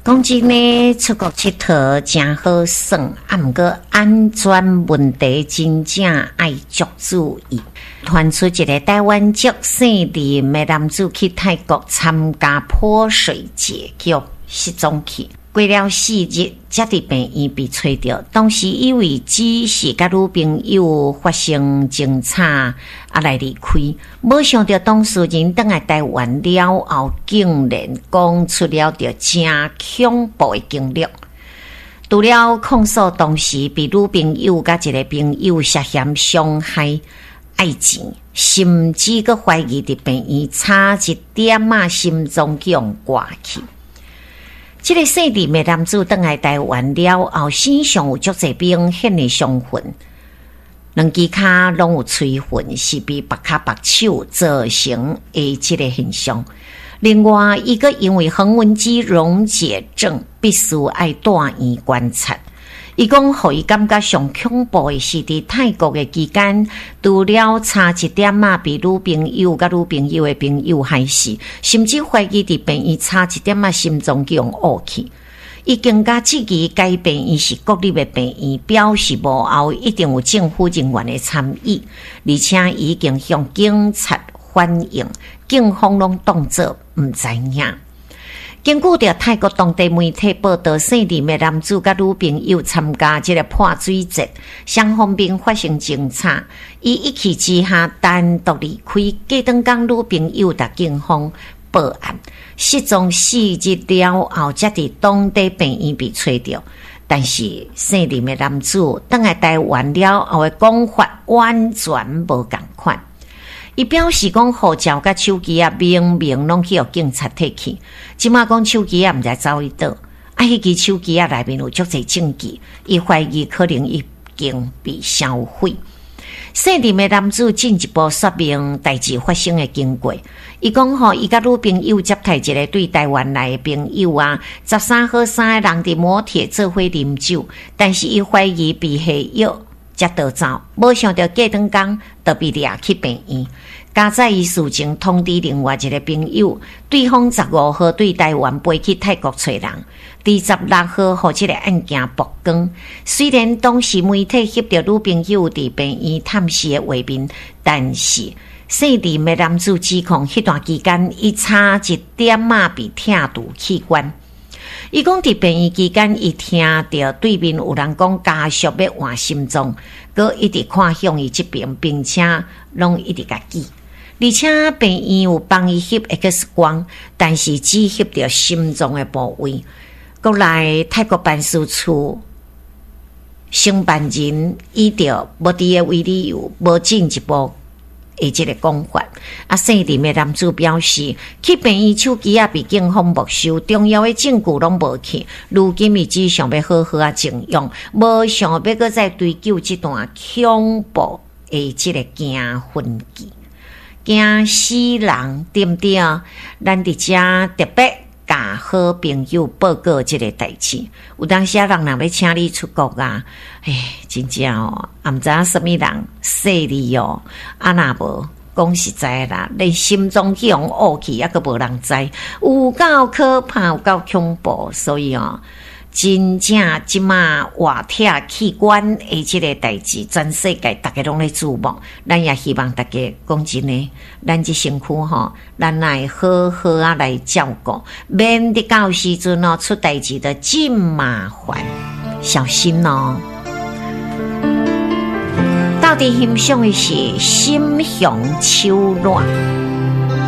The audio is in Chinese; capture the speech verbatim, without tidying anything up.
讲真呢，出国佚佗真好耍，啊，毋过安全问题真正爱足注意。传出一个台湾籍姓林的男子去泰国参加泼水节，叫失踪去。过了四日，才伫病院被找到。当时以为只是甲女朋友发生争吵，啊来离开。没想到当事人等来台湾了后，竟然讲出了着真恐怖的经历。除了控诉当时被女朋友甲一个朋友涉嫌伤害爱情，甚至个怀疑伫病院差一点啊，心脏去用挂去。这个姓林的男子回来台湾了后，身上有足侪明显的伤痕，两只脚拢有吹痕，是被白脚白手造成的这个现象。另外，伊个因为横纹肌溶解症，必须爱住院观察。伊讲，互伊感觉上恐怖的是，伫泰国的期间，除了差一点啊，被女朋友甲女朋友的朋友害死，甚至怀疑伫病院差一点啊，心脏去用恶去。伊更加质疑该病院是国立的病院，表示幕后一定有政府人员的参与，而且已经向警察反映，警方拢当作毋知影。根据着泰国当地媒体报道，姓林的男子甲女朋友参加这个泼水节，双方面发生争吵，伊一气之下单独离开。过当天，女朋友达警方报案，失踪四日了后，才伫当地病院被找到。但是姓林的男子回来台湾了后的讲法完全无同款。伊表示讲，护照甲手机啊，明明拢去互警察摕去，即马讲手机啊，毋知走去倒，啊，迄支手机啊内面有足侪证据，伊怀疑可能已经被销毁。姓林的男子进一步说明代志发生的经过。伊讲吼，伊甲女朋友接待一个对台湾来的朋友啊，十三号三个人伫摩铁做伙啉酒，但是伊怀疑被下药。才逃走，没想到过两天就被抓去病院。加在伊事情通知另外一个朋友，对方十五号对台湾飞去泰国找人，第十六号互这个案件曝光。虽然当时媒体翕到女朋友伫病院探视的画面，但是姓林的男子指控迄段期间，伊差一点啊被疼住器官。伊讲伫病院期间，伊听到对面有人讲家属要换心脏，佮一直看向伊这边，并且拢一直甲记。而且病院有帮伊翕 X 光，但是只翕到心脏的部位。国内泰国办事处承办人以着无伫的为理由，无进一步诶，这个讲法，啊，姓林的男子表示，去病院手机啊被警方没收，重要的证据拢无去。如今伊只想要好好啊静养，无想要搁再追究这段恐怖的这个惊魂记，惊死人，对不对？咱伫遮特别甲好朋友报告这个代志。有当时啊，人若要请你出国啊，唉，真正哦，也毋知影什么人说你哦，啊若无讲实在啦，连心脏去用恶去，抑个无人知，有够可怕，有够恐怖，所以哦。真正即马活体器官的这个代志，全世界大家拢咧注目。咱也希望大家讲真诶，咱这身躯吼，咱来好好啊来照顾，免得到时阵哦出代志的真麻烦，小心哦。到底欣赏的是心向秋暖。